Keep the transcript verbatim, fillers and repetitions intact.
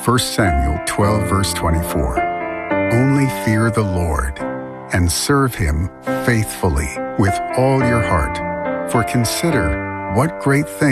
First Samuel twelve, verse twenty-four. Only fear the Lord and serve him faithfully with all your heart. For consider what great things